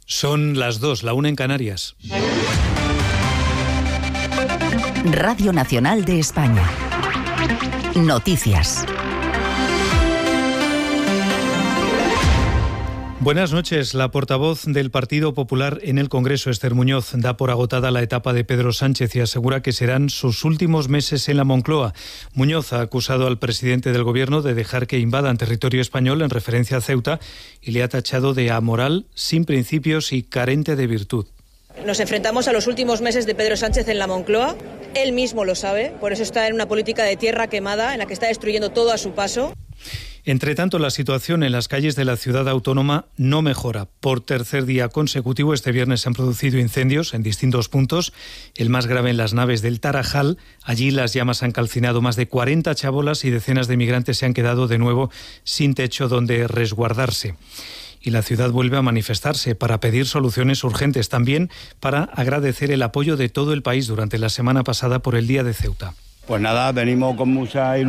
Son las 2, la 1 en Canarias. Radio Nacional de España. Noticias. Buenas noches. La portavoz del Partido Popular en el Congreso, Esther Muñoz, da por agotada la etapa de Pedro Sánchez y asegura que serán sus últimos meses en la Moncloa. Muñoz ha acusado al presidente del Gobierno de dejar que invadan territorio español en referencia a Ceuta y le ha tachado de amoral, sin principios y carente de virtud. Nos enfrentamos a los últimos meses de Pedro Sánchez en la Moncloa. Él mismo lo sabe, por eso está en una política de tierra quemada en la que está destruyendo todo a su paso. Entre tanto, la situación en las calles de la ciudad autónoma no mejora. Por tercer día consecutivo, este viernes se han producido incendios en distintos puntos. El más grave en las naves del Tarajal. Allí las llamas han calcinado más de 40 chabolas y decenas de migrantes se han quedado de nuevo sin techo donde resguardarse. Y la ciudad vuelve a manifestarse para pedir soluciones urgentes, también para agradecer el apoyo de todo el país durante la semana pasada por el Día de Ceuta. Pues nada, venimos con mucha ilusión